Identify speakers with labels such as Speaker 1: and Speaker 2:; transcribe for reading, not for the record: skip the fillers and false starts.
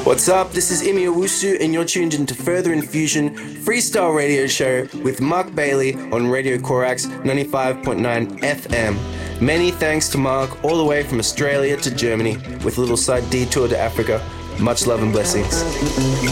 Speaker 1: What's up? This is Imi Owusu, and you're tuned into Further Infusion Freestyle Radio Show with Mark Bailey on Radio Corax 95.9 FM. Many thanks to Mark, all the way from Australia to Germany, with a little side detour to Africa. Much love and blessings.